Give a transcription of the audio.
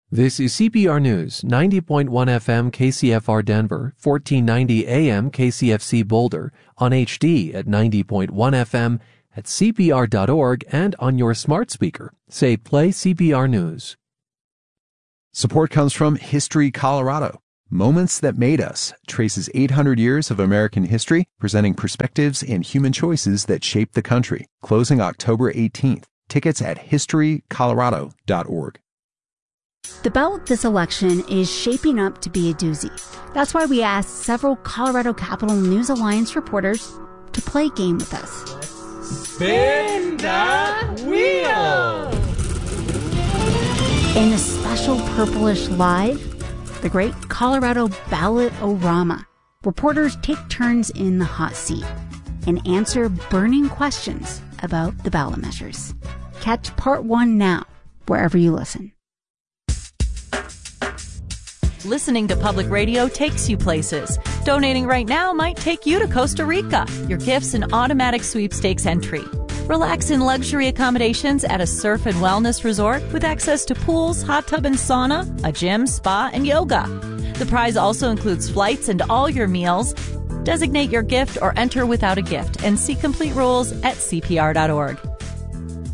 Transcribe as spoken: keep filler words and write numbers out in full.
This is C P R News, ninety point one F M K C F R Denver, fourteen ninety A M K C F C Boulder, on H D at ninety point one F M, at C P R dot org, and on your smart speaker. Say, play C P R News. Support comes from History Colorado. Moments That Made Us traces eight hundred years of American history, presenting perspectives and human choices that shaped the country. Closing October eighteenth. Tickets at history colorado dot org. The ballot this election is shaping up to be a doozy. That's why we asked several Colorado Capital News Alliance reporters to play a game with us. Spin that wheel! In a special Purplish Live, the great Colorado Ballot-O-Rama, reporters take turns in the hot seat and answer burning questions about the ballot measures. Catch part one now, wherever you listen. Listening to public radio takes you places. Donating right now might take you to Costa Rica. Your gifts an automatic sweepstakes entry. Relax in luxury accommodations at a surf and wellness resort with access to pools, hot tub and sauna, a gym, spa, and yoga. The prize also includes flights and all your meals. Designate your gift or enter without a gift and see complete rules at C P R dot org.